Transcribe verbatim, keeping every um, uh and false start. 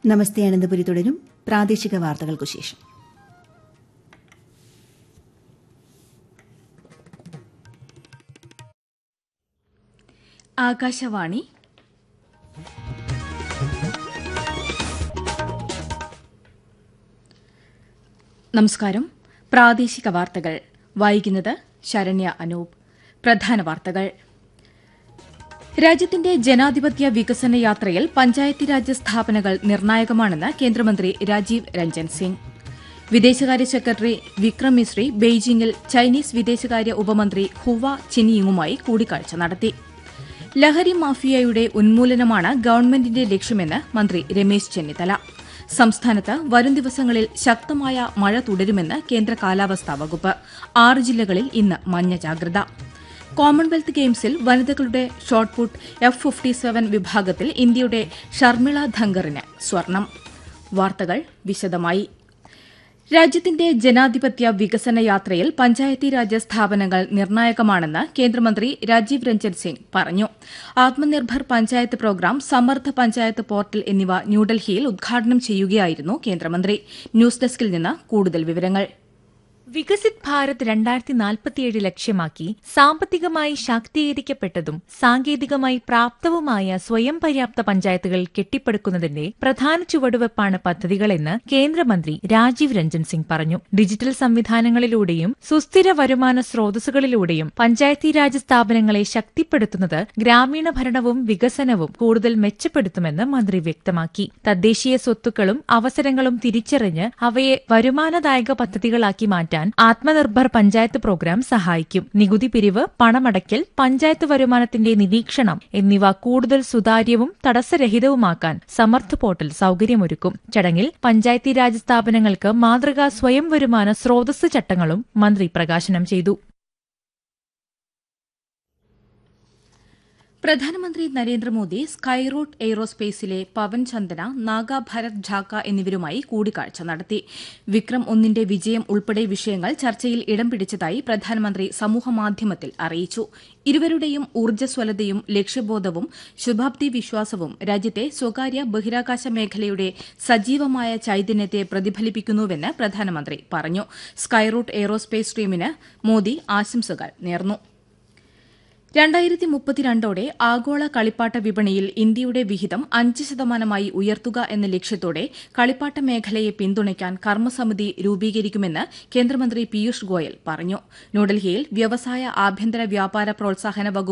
നമസ്തേ അനന്തപുരി തുടരും പ്രാദേശിക വാർത്തകൾക്കു ശേഷം. ആകാശവാണി നമസ്കാരം. പ്രാദേശിക വാർത്തകൾ വായിക്കുന്നത് ശരണ്യ അനൂപ്. പ്രധാന വാർത്തകൾ. രാജ്യത്തിന്റെ ജനാധിപത്യ വികസന യാത്രയിൽ പഞ്ചായത്തി രാജ് സ്ഥാപനങ്ങൾ നിർണായകമാണെന്ന് കേന്ദ്രമന്ത്രി രാജീവ് രഞ്ജൻ സിംഗ്. വിദേശകാര്യ സെക്രട്ടറി വിക്രം മിശ്രി ബെയ്ജിംഗിൽ ചൈനീസ് വിദേശകാര്യ ഉപമന്ത്രി ഹുവ ചിനിയുങ്ങുമായി കൂടിക്കാഴ്ച നടത്തി. ലഹരി മാഫിയയുടെ ഉന്മൂലനമാണ് ഗവൺമെന്റിന്റെ ലക്ഷ്യമെന്ന് മന്ത്രി രമേശ് ചെന്നിത്തല. സംസ്ഥാനത്ത് വരും ദിവസങ്ങളിൽ ശക്തമായ മഴ തുടരുമെന്ന് കേന്ദ്ര കാലാവസ്ഥാ വകുപ്പ്. ആറ് ജില്ലകളിൽ ഇന്ന് മഞ്ഞ ജാഗ്രത. കോമൺവെൽത്ത് ഗെയിംസിൽ വനിതകളുടെ ഷോട്ട്പുട്ട് എഫ് ഫിഫ്റ്റി സെവൻ വിഭാഗത്തിൽ ഇന്ത്യയുടെ ഷർമിള ധങ്കറിന് സ്വർണം. വാർത്തകൾ വിശദമായി. രാജ്യത്തിന്റെ ജനാധിപത്യ വികസന യാത്രയിൽ പഞ്ചായത്തി രാജ് സ്ഥാപനങ്ങൾ നിർണായകമാണെന്ന് കേന്ദ്രമന്ത്രി രാജീവ് രഞ്ജൻ സിംഗ് പറഞ്ഞു. ആത്മനിർഭർ പഞ്ചായത്ത് പ്രോഗ്രാം, സമർത്ഥ പഞ്ചായത്ത് പോർട്ടൽ എന്നിവ ന്യൂഡൽഹിയിൽ ഉദ്ഘാടനം ചെയ്യുകയായിരുന്നു കേന്ദ്രമന്ത്രി. ന്യൂസ് ഡെസ്കിൽ നിന്ന് കൂടുതൽ വിവരങ്ങൾ. വികസിത് ഭാരത് രണ്ടായിരത്തി നാൽപ്പത്തിയേഴ് ലക്ഷ്യമാക്കി സാമ്പത്തികമായി ശാക്തീകരിക്കപ്പെട്ടതും സാങ്കേതികമായി പ്രാപ്തവുമായ സ്വയം പര്യാപ്ത പഞ്ചായത്തുകൾ കെട്ടിപ്പടുക്കുന്നതിന്റെ പ്രധാന ചുവടുവെപ്പാണ് പദ്ധതികളെന്ന് കേന്ദ്രമന്ത്രി രാജീവ് രഞ്ജൻ സിംഗ് പറഞ്ഞു. ഡിജിറ്റൽ സംവിധാനങ്ങളിലൂടെയും സുസ്ഥിര വരുമാന സ്രോതസ്സുകളിലൂടെയും പഞ്ചായത്തി രാജ് സ്ഥാപനങ്ങളെ ശക്തിപ്പെടുത്തുന്നത് ഗ്രാമീണ ഭരണവും വികസനവും കൂടുതൽ മെച്ചപ്പെടുത്തുമെന്ന് മന്ത്രി വ്യക്തമാക്കി. തദ്ദേശീയ സ്വത്തുക്കളും അവസരങ്ങളും തിരിച്ചറിഞ്ഞ് അവയെ വരുമാനദായക പദ്ധതികളാക്കി മാറ്റാൻ ആത്മനിർഭർ പഞ്ചായത്ത് പ്രോഗ്രാം സഹായിക്കും. നികുതി പിരിവ്, പണമടയ്ക്കൽ, പഞ്ചായത്ത് വരുമാനത്തിന്റെ നിരീക്ഷണം എന്നിവ കൂടുതൽ സുതാര്യവും തടസ്സരഹിതവുമാക്കാൻ സമർത്ഥ് പോർട്ടൽ സൌകര്യമൊരുക്കും. ചടങ്ങിൽ പഞ്ചായത്തി രാജ് സ്ഥാപനങ്ങൾക്ക് മാതൃകാ സ്വയം വരുമാന സ്രോതസ് ചട്ടങ്ങളും മന്ത്രി പ്രകാശനം ചെയ്തു. പ്രധാനമന്ത്രി നരേന്ദ്രമോദി സ്കൈറൂട്ട് എയ്റോസ്പേസിലെ പവൻ ചന്ദന, നാഗ ഭരത് ഝാക്ക എന്നിവരുമായി കൂടിക്കാഴ്ച നടത്തി. വിക്രം ഒന്നിന്റെ വിജയം ഉൾപ്പെടെ വിഷയങ്ങൾ ചർച്ചയിൽ ഇടം പിടിച്ചതായി പ്രധാനമന്ത്രി സമൂഹമാധ്യമത്തിൽ അറിയിച്ചു. ഇരുവരുടെയും ഊർജ്ജസ്വലതയും ലക്ഷ്യബോധവും ശുഭാപ്തി വിശ്വാസവും രാജ്യത്തെ സ്വകാര്യ ബഹിരാകാശ മേഖലയുടെ സജീവമായ ചൈതന്യത്തെ പ്രതിഫലിപ്പിക്കുന്നുവെന്ന് പ്രധാനമന്ത്രി പറഞ്ഞു. സ്കൈറൂട്ട് എയ്റോസ്പേസ് ടീമിന് മോദി ആശംസകൾ നേർന്നു. രണ്ടായിരത്തി മുപ്പത്തിരണ്ടോടെ ആഗോള കളിപ്പാട്ട വിപണിയിൽ ഇന്ത്യയുടെ വിഹിതം അഞ്ച് ശതമാനമായി ഉയർത്തുക എന്ന ലക്ഷ്യത്തോടെ കളിപ്പാട്ട മേഖലയെ പിന്തുണയ്ക്കാൻ കർമ്മസമിതി രൂപീകരിക്കുമെന്ന് കേന്ദ്രമന്ത്രി പീയൂഷ് ഗോയൽ പറഞ്ഞു. ന്യൂഡൽഹിയിൽ വ്യവസായ ആഭ്യന്തര വ്യാപാര പ്രോത്സാഹന വകുപ്പ്